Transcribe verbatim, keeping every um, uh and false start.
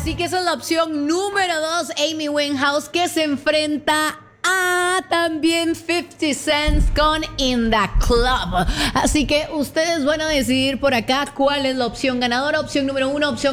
Así que esa es la opción número dos, Amy Winehouse, que se enfrenta a también fifty Cent con In The Club. Así que ustedes van a decidir por acá cuál es la opción ganadora. Opción número uno, opción